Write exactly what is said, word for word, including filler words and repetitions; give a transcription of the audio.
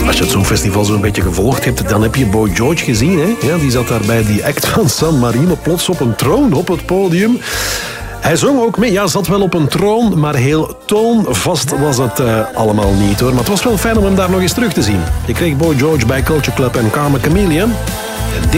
Als je het Songfestival zo'n beetje gevolgd hebt, dan heb je Boy George gezien. Hè? Ja, die zat daar bij die act van San Marino plots op een troon op het podium. Hij zong ook mee. Ja, zat wel op een troon, maar heel toonvast was het uh, allemaal niet, hoor. Maar het was wel fijn om hem daar nog eens terug te zien. Je kreeg Boy George bij Culture Club en Karma Chameleon.